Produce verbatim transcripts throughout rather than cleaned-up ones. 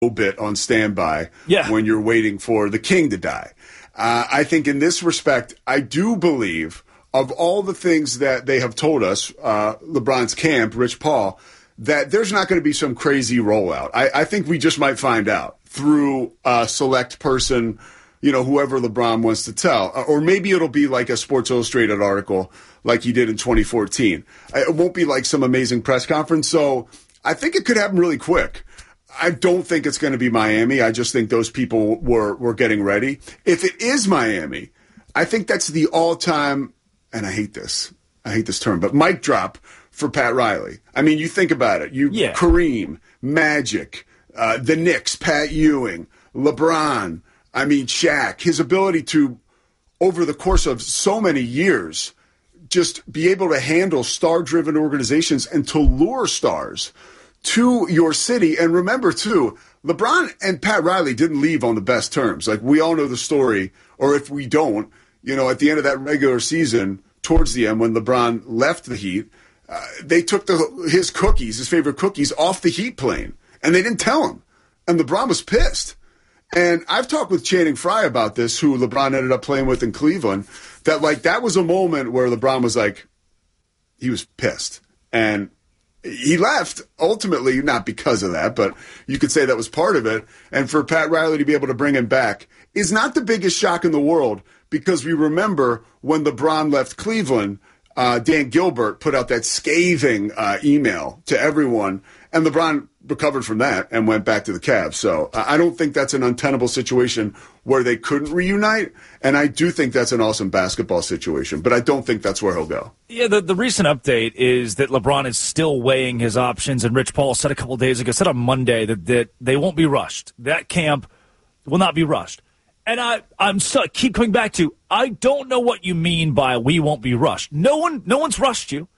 bit on standby yeah. when you're waiting for the king to die. Uh, I think in this respect, I do believe of all the things that they have told us, uh, LeBron's camp, Rich Paul, that there's not going to be some crazy rollout. I, I think we just might find out through a select person, you know, whoever LeBron wants to tell. Or maybe it'll be like a Sports Illustrated article like he did in twenty fourteen. It won't be like some amazing press conference. So I think it could happen really quick. I don't think it's going to be Miami. I just think those people were, were getting ready. If it is Miami, I think that's the all-time, and I hate this, I hate this term, but mic drop for Pat Riley. I mean, you think about it. You yeah. Kareem, Magic, uh, the Knicks, Pat Ewing, LeBron, I mean, Shaq, his ability to, over the course of so many years, just be able to handle star-driven organizations and to lure stars to your city. And remember, too, LeBron and Pat Riley didn't leave on the best terms. Like, we all know the story, or if we don't, you know, at the end of that regular season, towards the end, when LeBron left the Heat, uh, they took the his cookies, his favorite cookies, off the Heat plane, and they didn't tell him. And LeBron was pissed. And I've talked with Channing Frye about this, who LeBron ended up playing with in Cleveland, that, like, that was a moment where LeBron was like, he was pissed. And he left, ultimately, not because of that, but you could say that was part of it. And for Pat Riley to be able to bring him back is not the biggest shock in the world, because we remember when LeBron left Cleveland, uh, Dan Gilbert put out that scathing uh, email to everyone, and LeBron recovered from that and went back to the Cavs. So uh, I don't think that's an untenable situation where they couldn't reunite, and I do think that's an awesome basketball situation, but I don't think that's where he'll go. Yeah, the, the recent update is that LeBron is still weighing his options, and Rich Paul said a couple days ago, said on Monday, that, that they won't be rushed. That camp will not be rushed. And I, I'm so, keep coming back to, I don't know what you mean by we won't be rushed. No one, no one's rushed you.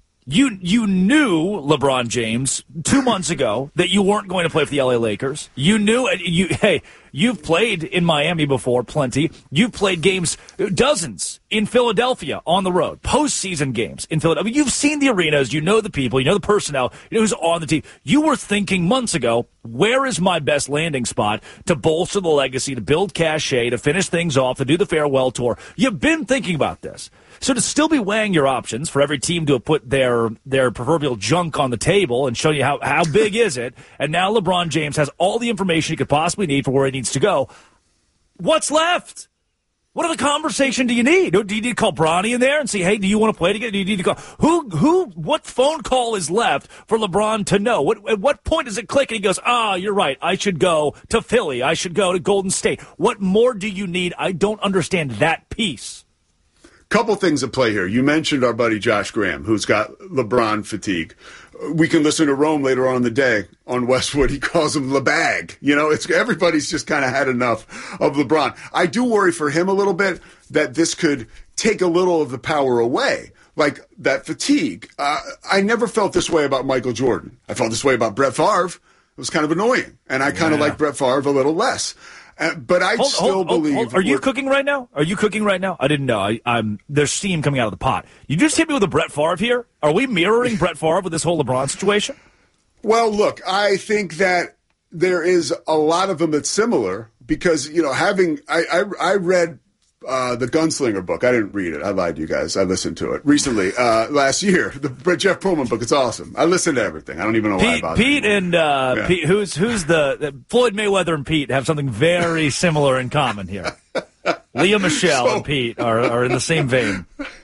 You you knew, LeBron James, two months ago that you weren't going to play for the L A Lakers. You knew, you hey, you've played in Miami before, plenty. You've played games, dozens, in Philadelphia on the road, postseason games in Philadelphia. You've seen the arenas, you know the people, you know the personnel, you know who's on the team. You were thinking months ago, where is my best landing spot to bolster the legacy, to build cachet, to finish things off, to do the farewell tour? You've been thinking about this. So to still be weighing your options for every team to have put their their proverbial junk on the table and show you how, how big is it, and now LeBron James has all the information he could possibly need for where he needs to go, what's left? What other conversation do you need? Do you need to call Bronny in there and say, hey, do you want to play together? Do you need to call? Who, who, what phone call is left for LeBron to know? What, at what point does it click and he goes, ah, you're right, I should go to Philly. I should go to Golden State. What more do you need? I don't understand that piece. Couple things at play here. You mentioned our buddy Josh Graham, who's got LeBron fatigue. We can listen to Rome later on in the day on Westwood. He calls him LeBag. You know, it's everybody's just kind of had enough of LeBron. I do worry for him a little bit that this could take a little of the power away, like that fatigue. Uh, I never felt this way about Michael Jordan. I felt this way about Brett Favre. It was kind of annoying, and I kind of yeah. like Brett Favre a little less. Uh, but I hold, still hold, believe. Hold, hold. Are you cooking right now? Are you cooking right now? I didn't know. I, I'm there's steam coming out of the pot. You just hit me with a Brett Favre here. Are we mirroring Brett Favre with this whole LeBron situation? Well, look, I think that there is a lot of them that's similar because you know having I I, I read. Uh, the Gunslinger book. I didn't read it. I lied to you guys. I listened to it recently, uh, last year. The Jeff Pearlman book. It's awesome. I listened to everything. I don't even know Pete, why I bothered. Pete and uh, yeah. Pete, who's who's the, the Floyd Mayweather and Pete have something very similar in common here. Leah Michelle so, and Pete are, are in the same vein.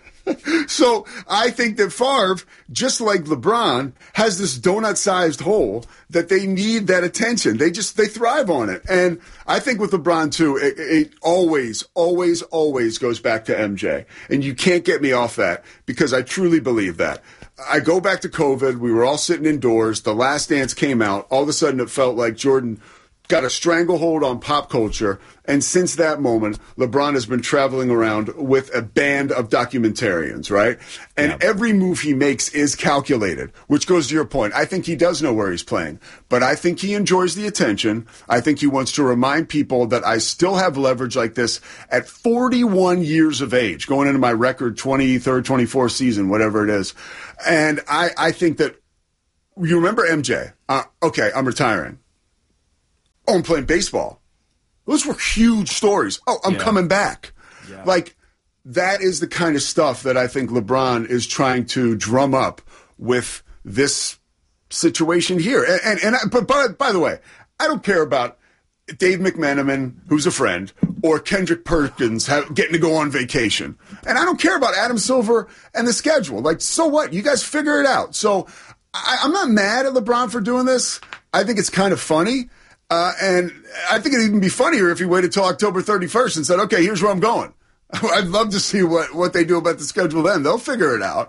So I think that Favre, just like LeBron, has this donut-sized hole that they need that attention. They just they thrive on it, and I think with LeBron too, it, it always, always, always goes back to M J, and you can't get me off that because I truly believe that. I go back to COVID. We were all sitting indoors. The Last Dance came out. All of a sudden, it felt like Jordan got a stranglehold on pop culture. And since that moment, LeBron has been traveling around with a band of documentarians, right? And yeah. every move he makes is calculated, which goes to your point. I think he does know where he's playing, but I think he enjoys the attention. I think he wants to remind people that I still have leverage like this at forty-one years of age, going into my record twenty-third, twenty-fourth season, whatever it is. And I, I think that you remember M J. Uh, okay, I'm retiring. Oh, I'm playing baseball. Those were huge stories. Oh, I'm yeah. coming back. Yeah. Like, that is the kind of stuff that I think LeBron is trying to drum up with this situation here. And, and, and I, but by, by the way, I don't care about Dave McMenamin, who's a friend, or Kendrick Perkins have, getting to go on vacation. And I don't care about Adam Silver and the schedule. Like, so what? You guys figure it out. So I, I'm not mad at LeBron for doing this. I think it's kind of funny. Uh, and I think it'd even be funnier if he waited till October thirty-first and said, okay, here's where I'm going. I'd love to see what, what they do about the schedule then. They'll figure it out.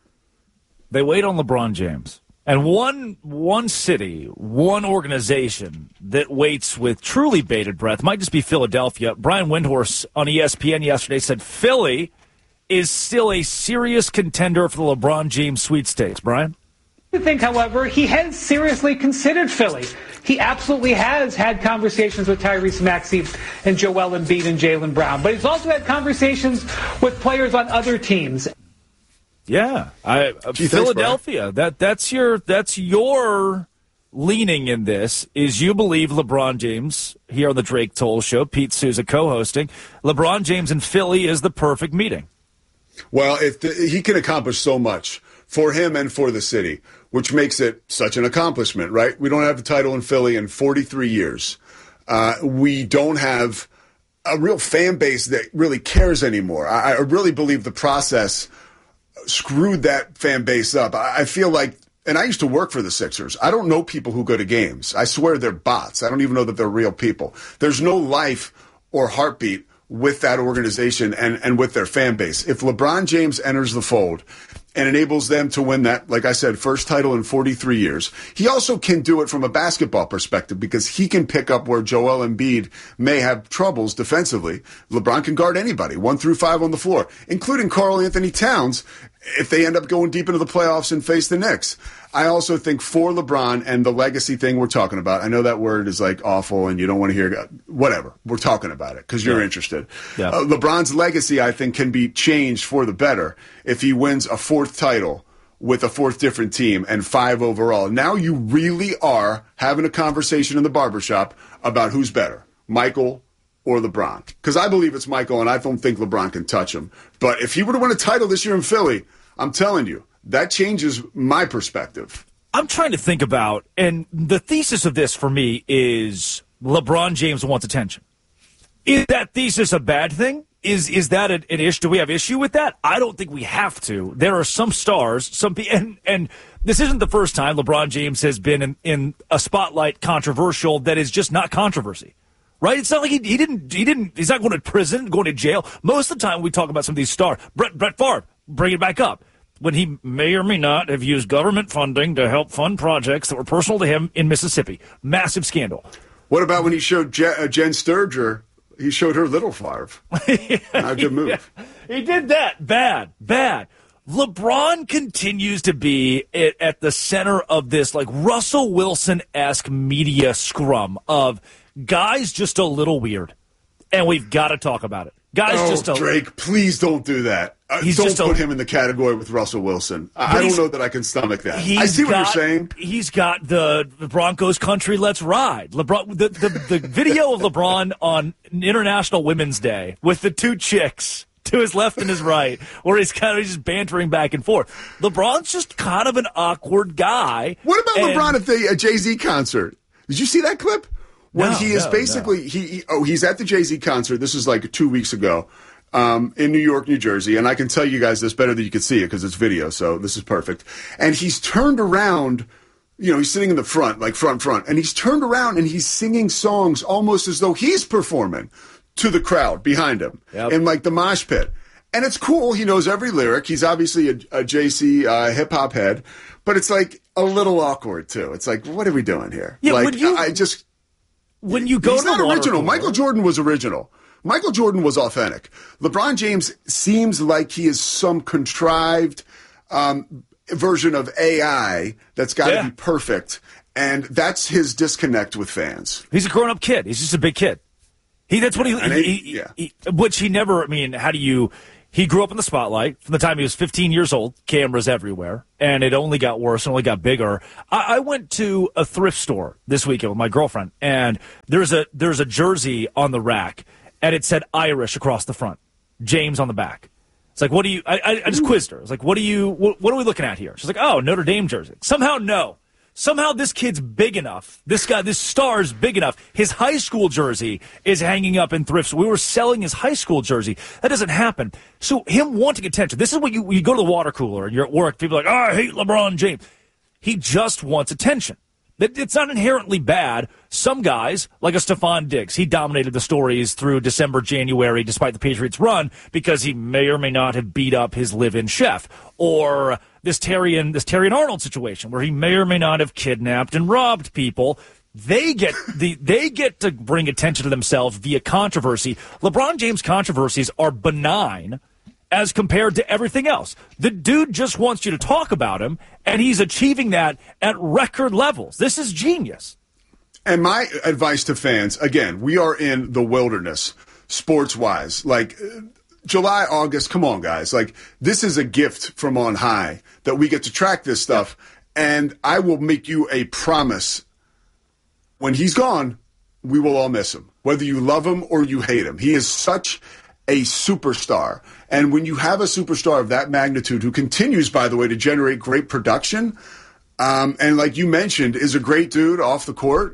They wait on LeBron James. And one one city, one organization that waits with truly bated breath might just be Philadelphia. Brian Windhorst on E S P N yesterday said Philly is still a serious contender for the LeBron James sweepstakes. Brian? I think, however, he has seriously considered Philly. He absolutely has had conversations with Tyrese Maxey and Joel Embiid and Jaylen Brown. But he's also had conversations with players on other teams. Yeah, I, uh, Gee, Philadelphia. Thanks, that that's your that's your leaning in this. Is you believe LeBron James here on the Drake Toll Show? Pete Souza co-hosting. LeBron James and Philly is the perfect meeting. Well, if the, he can accomplish so much for him and for the city, which makes it such an accomplishment, right? We don't have the title in Philly in forty-three years. Uh, we don't have a real fan base that really cares anymore. I, I really believe the process screwed that fan base up. I, I feel like, and I used to work for the Sixers. I don't know people who go to games. I swear they're bots. I don't even know that they're real people. There's no life or heartbeat with that organization and, and with their fan base. If LeBron James enters the fold and enables them to win that, like I said, first title in forty-three years. He also can do it from a basketball perspective because he can pick up where Joel Embiid may have troubles defensively. LeBron can guard anybody, one through five on the floor, including Karl Anthony Towns, if they end up going deep into the playoffs and face the Knicks. I also think for LeBron and the legacy thing we're talking about, I know that word is like awful and you don't want to hear, whatever. We're talking about it because you're yeah. interested. Yeah. Uh, LeBron's legacy, I think, can be changed for the better if he wins a fourth title with a fourth different team and five overall. Now you really are having a conversation in the barbershop about who's better, Michael or LeBron. Because I believe it's Michael and I don't think LeBron can touch him. But if he were to win a title this year in Philly, I'm telling you, that changes my perspective. I'm trying to think about, and the thesis of this for me is LeBron James wants attention. Is that thesis a bad thing? Is is that an, an issue? Do we have issue with that? I don't think we have to. There are some stars, some and and this isn't the first time LeBron James has been in, in a spotlight controversial that is just not controversy. Right? It's not like he, he didn't he didn't he's not going to prison, going to jail. Most of the time we talk about some of these stars. Brett Brett Favre, bring it back up. When he may or may not have used government funding to help fund projects that were personal to him in Mississippi. Massive scandal. What about when he showed Je- uh, Jen Sturger, he showed her little Favre? Not a good move. Yeah, he did that. Bad. Bad. LeBron continues to be at, at the center of this like Russell Wilson-esque media scrum of guys just a little weird. And we've got to talk about it. Guys oh, just a Drake, please don't do that. Uh, He's don't just put a, him in the category with Russell Wilson. I, I don't know that I can stomach that. I see what got, you're saying. He's got the, the Broncos country let's ride. LeBron the, the, the video of LeBron on International Women's Day with the two chicks to his left and his right, where he's kind of just bantering back and forth. LeBron's just kind of an awkward guy. What about and, LeBron at the uh, Jay-Z concert? Did you see that clip? When no, he is no, basically, no. he, he oh, he's at the Jay-Z concert. This is like two weeks ago um, in New York, New Jersey. And I can tell you guys this better than you can see it because it's video. So this is perfect. And he's turned around, you know, he's sitting in the front, like front, front. And he's turned around and he's singing songs almost as though he's performing to the crowd behind him yep. in like the mosh pit. And it's cool. He knows every lyric. He's obviously a, a J C uh, hip hop head, but it's like a little awkward too. It's like, what are we doing here? Yeah, like, when you, I just, when you go he's to not original. cooler, Michael Jordan was original. Michael Jordan was authentic. LeBron James seems like he is some contrived um, version of A I that's got to yeah. be perfect. And that's his disconnect with fans. He's a grown-up kid. He's just a big kid. He that's what he, And he, he- he, yeah. he which he never. I mean, how do you? He grew up in the spotlight from the time he was fifteen years old, cameras everywhere, and it only got worse and only got bigger. I, I went to a thrift store this weekend with my girlfriend, and there's a there's a jersey on the rack, and it said Irish across the front, James on the back. It's like, what do you, I, I, I just quizzed her. I was like, what do you, what, what are we looking at here? She's like, oh, Notre Dame jersey. Somehow, no. Somehow this kid's big enough. This guy, this star's big enough. His high school jersey is hanging up in thrifts. We were selling his high school jersey. That doesn't happen. So him wanting attention. This is what you, you go to the water cooler and you're at work. People are like, oh, I hate LeBron James. He just wants attention. It's not inherently bad. Some guys, like a Stephon Diggs, he dominated the stories through December, January, despite the Patriots' run, because he may or may not have beat up his live-in chef. Or this Terrian, this Terrian Arnold situation, where he may or may not have kidnapped and robbed people. They get the they get to bring attention to themselves via controversy. LeBron James controversies are benign as compared to everything else. The dude just wants you to talk about him, and he's achieving that at record levels. This is genius. And my advice to fans, again, we are in the wilderness, sports-wise. Like, July, August, come on, guys. Like, this is a gift from on high that we get to track this stuff. And I will make you a promise. When he's gone, we will all miss him, whether you love him or you hate him. He is such a superstar. And when you have a superstar of that magnitude who continues, by the way, to generate great production, um, and like you mentioned, is a great dude off the court,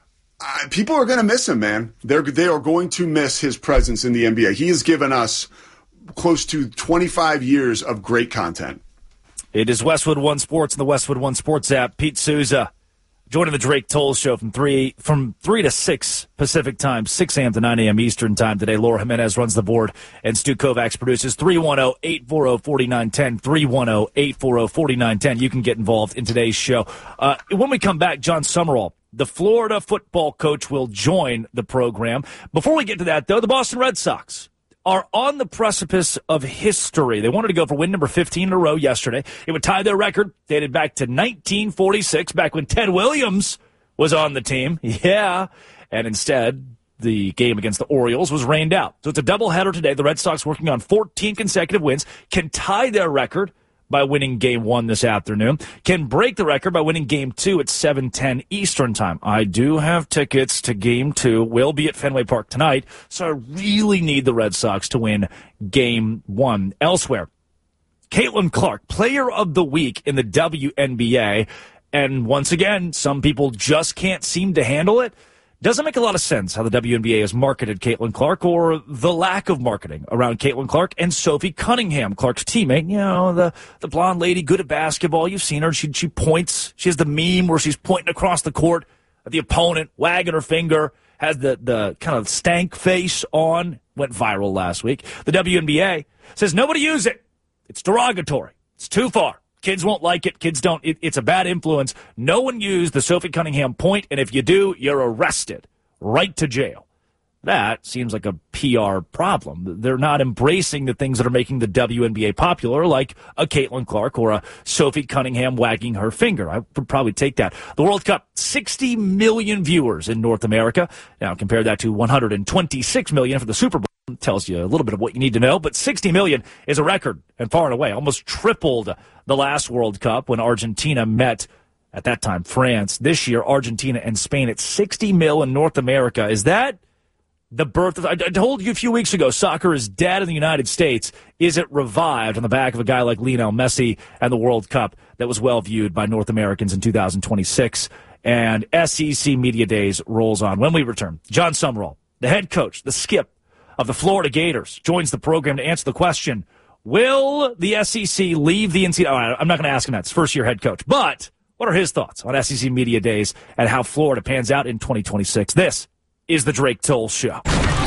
uh, people are going to miss him, man. They're, they are going to miss his presence in the N B A. He has given us close to twenty-five years of great content. It is Westwood One Sports and the Westwood One Sports app. Pete Souza joining the Drake Toll Show from three from three to six Pacific time, six a.m. to nine a.m. Eastern time today. Laura Jimenez runs the board, and Stu Kovacs produces. three one zero, eight four zero, four nine one zero, three one zero, eight four zero, four nine one zero. You can get involved in today's show. Uh, when we come back, John Summerall, the Florida football coach, will join the program. Before we get to that, though, the Boston Red Sox are on the precipice of history. They wanted to go for win number fifteen in a row yesterday. It would tie their record dated back to nineteen forty-six, back when Ted Williams was on the team. Yeah. And instead, the game against the Orioles was rained out. So it's a doubleheader today. The Red Sox, working on fourteen consecutive wins, can tie their record by winning game one this afternoon, can break the record by winning game two at seven ten Eastern time. I do have tickets to game two. We'll be at Fenway Park tonight, so I really need the Red Sox to win game one. Elsewhere, Caitlin Clark, player of the week in the W N B A, and once again, some people just can't seem to handle it. Doesn't make a lot of sense how the W N B A has marketed Caitlin Clark, or the lack of marketing around Caitlin Clark and Sophie Cunningham, Clark's teammate. You know, the, the blonde lady, good at basketball. You've seen her. She, she points. She has the meme where she's pointing across the court at the opponent, wagging her finger, has the, the kind of stank face on. Went viral last week. The W N B A says nobody use it. It's derogatory. It's too far. Kids won't like it. Kids don't. It, it's a bad influence. No one used the Sophie Cunningham point, and if you do, you're arrested. Right to jail. That seems like a P R problem. They're not embracing the things that are making the W N B A popular, like a Caitlin Clark or a Sophie Cunningham wagging her finger. I would probably take that. The World Cup, sixty million viewers in North America. Now, compare that to one hundred twenty-six million for the Super Bowl. Tells you a little bit of what you need to know, but sixty million is a record, and far and away, almost tripled the last World Cup when Argentina met, at that time, France. This year, Argentina and Spain at sixty mil in North America. Is that the birth of, I told you a few weeks ago, soccer is dead in the United States. Is it revived on the back of a guy like Lionel Messi and the World Cup that was well viewed by North Americans in two thousand twenty-six? And S E C Media Days rolls on. When we return, John Summerall, the head coach, the skip of the Florida Gators, joins the program to answer the question, will the S E C leave the N C double A? Oh, I'm not going to ask him that. It's first-year head coach. But what are his thoughts on S E C Media Days and how Florida pans out in twenty twenty-six? This is the Drake Toll Show.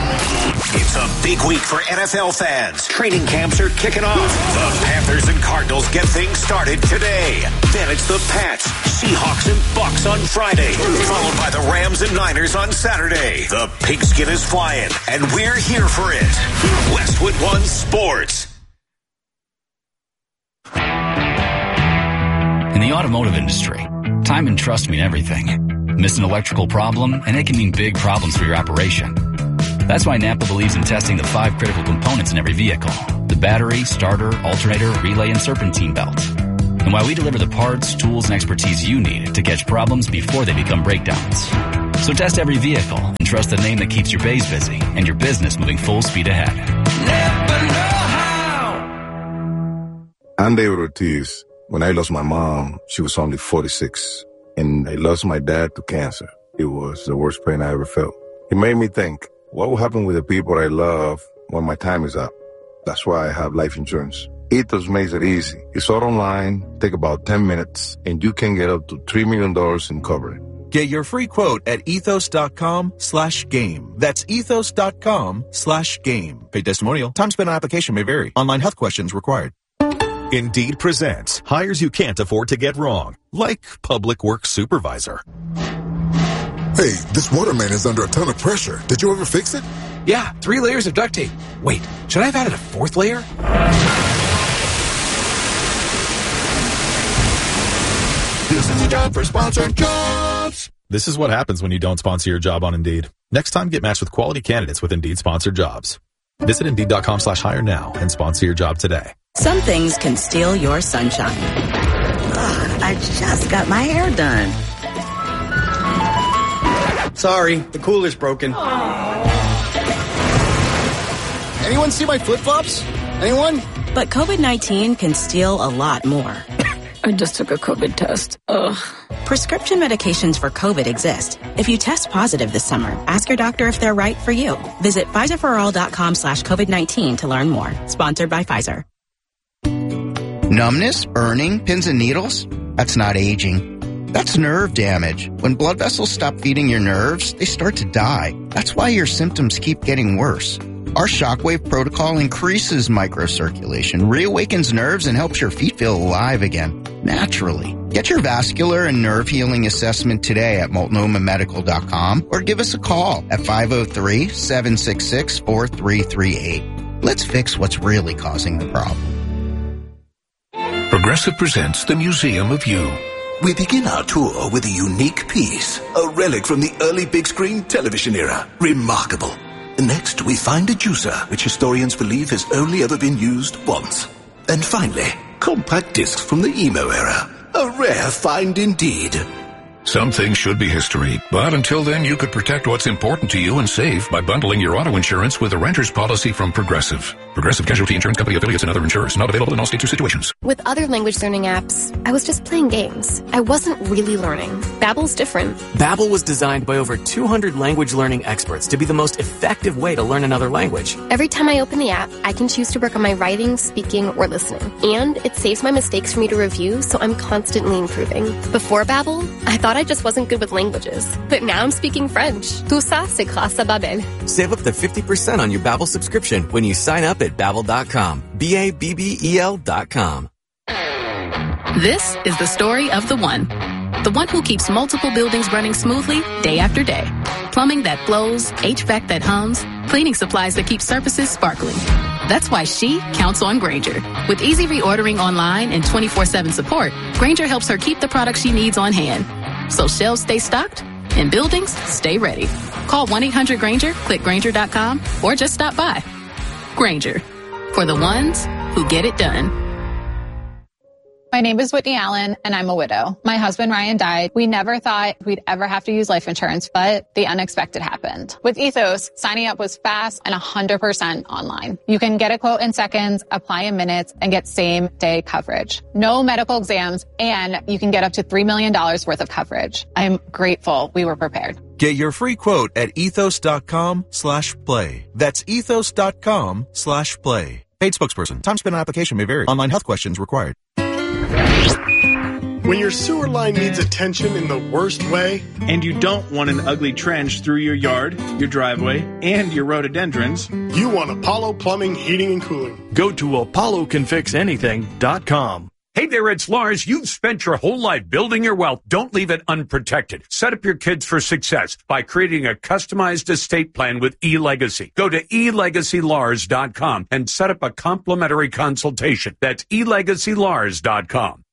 It's a big week for N F L fans. Training camps are kicking off. The Panthers and Cardinals get things started today. Then it's the Pats, Seahawks, and Bucks on Friday, followed by the Rams and Niners on Saturday. The pigskin is flying, and we're here for it. Westwood One Sports. In the automotive industry, time and trust mean everything. Miss an electrical problem, and it can mean big problems for your operation. That's why Napa believes in testing the five critical components in every vehicle. The battery, starter, alternator, relay, and serpentine belt. And while we deliver the parts, tools, and expertise you need to catch problems before they become breakdowns. So test every vehicle and trust the name that keeps your bays busy and your business moving full speed ahead. Never know how. I'm David Ortiz. When I lost my mom, she was only forty-six. And I lost my dad to cancer. It was the worst pain I ever felt. It made me think, what will happen with the people I love when my time is up? That's why I have life insurance. Ethos makes it easy. It's all online, take about ten minutes, and you can get up to three million dollars in coverage. Get your free quote at ethos.com slash game. That's ethos.com slash game. Paid testimonial. Time spent on application may vary. Online health questions required. Indeed presents hires you can't afford to get wrong, like public works supervisor. Hey, this water main is under a ton of pressure. Did you ever fix it? Yeah, three layers of duct tape. Wait, should I have added a fourth layer? This is a job for sponsored jobs. This is what happens when you don't sponsor your job on Indeed. Next time, get matched with quality candidates with Indeed sponsored jobs. Visit Indeed.com slash hire now and sponsor your job today. Some things can steal your sunshine. Ugh, I just got my hair done. Sorry, the cooler's broken. Anyone see my flip-flops? Anyone? But COVID nineteen can steal a lot more. I just took a COVID test. Ugh. Prescription medications for COVID exist. If you test positive this summer, ask your doctor if they're right for you. Visit Pfizerforall.com slash COVID-19 to learn more. Sponsored by Pfizer. Numbness, burning, pins and needles? That's not aging. That's nerve damage. When blood vessels stop feeding your nerves, they start to die. That's why your symptoms keep getting worse. Our Shockwave protocol increases microcirculation, reawakens nerves, and helps your feet feel alive again, naturally. Get your vascular and nerve healing assessment today at multnomah medical dot com or give us a call at five oh three, seven six six, four three three eight. Let's fix what's really causing the problem. Progressive presents the Museum of You. We begin our tour with a unique piece, a relic from the early big screen television era. Remarkable. Next, we find a juicer, which historians believe has only ever been used once. And finally, compact discs from the emo era. A rare find indeed. Some things should be history, but until then you could protect what's important to you and save by bundling your auto insurance with a renter's policy from Progressive. Progressive Casualty Insurance Company affiliates and other insurers. Not available in all states or situations. With other language learning apps, I was just playing games. I wasn't really learning. Babbel's different. Babbel was designed by over two hundred language learning experts to be the most effective way to learn another language. Every time I open the app, I can choose to work on my writing, speaking, or listening. And it saves my mistakes for me to review, so I'm constantly improving. Before Babbel, I thought I just wasn't good with languages. But now I'm speaking French. Tout ça, c'est grâce à Babbel. Save up to fifty percent on your Babbel subscription when you sign up at Babbel dot com. B A B B E L dot com. This is the story of the one. The one who keeps multiple buildings running smoothly day after day. Plumbing that flows, H V A C that hums, cleaning supplies that keep surfaces sparkling. That's why she counts on Grainger. With easy reordering online and twenty-four seven support, Grainger helps her keep the products she needs on hand. So shelves stay stocked and buildings stay ready. Call one eight hundred Grainger, click Grainger dot com, or just stop by. Grainger, for the ones who get it done. My name is Whitney Allen, and I'm a widow. My husband, Ryan, died. We never thought we'd ever have to use life insurance, but the unexpected happened. With Ethos, signing up was fast and one hundred percent online. You can get a quote in seconds, apply in minutes, and get same-day coverage. No medical exams, and you can get up to three million dollars worth of coverage. I'm grateful we were prepared. Get your free quote at ethos.com slash play. That's ethos.com slash play. Paid spokesperson. Time spent on application may vary. Online health questions required. When your sewer line needs attention in the worst way, and you don't want an ugly trench through your yard, your driveway, and your rhododendrons, you want Apollo Plumbing, Heating, and Cooling. Go to apollo can fix anything dot com. Hey there, it's Lars. You've spent your whole life building your wealth. Don't leave it unprotected. Set up your kids for success by creating a customized estate plan with eLegacy. Go to e legacy lars dot com and set up a complimentary consultation. That's e legacy lars dot com.